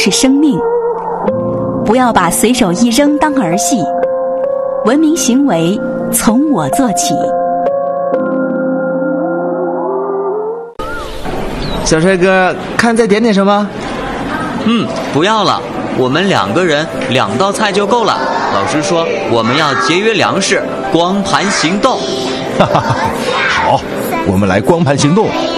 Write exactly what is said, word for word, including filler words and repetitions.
是生命。不要把随手一扔当儿戏，文明行为从我做起。 小帅哥，看再点点什么？ 嗯，不要了，我们两个人两道菜就够了。老师说我们要节约粮食，光盘行动。 哈哈哈，好，我们来光盘行动。